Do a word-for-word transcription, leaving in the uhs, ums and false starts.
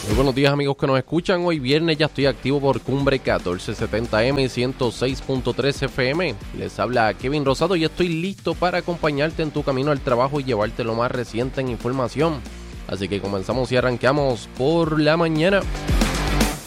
Muy buenos días, amigos que nos escuchan. Hoy viernes ya estoy activo por Cumbre catorce setenta eme y ciento seis punto tres efe eme. Les habla Kevin Rosado y estoy listo para acompañarte en tu camino al trabajo y llevarte lo más reciente en información. Así que comenzamos y arrancamos por la mañana.